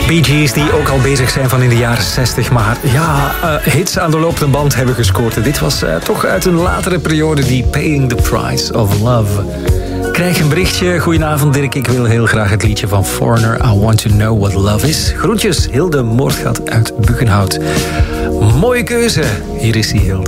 Bee Gees die ook al bezig zijn van in de jaren 60, maar hits aan de lopende band hebben gescoord. Dit was toch uit een latere periode, die Paying the Price of Love. Krijg een berichtje. Goedenavond Dirk, ik wil heel graag het liedje van Foreigner, I Want to Know What Love Is. Groetjes, Hilde Moordgat uit Buggenhout. Mooie keuze. Hier is die Hilde.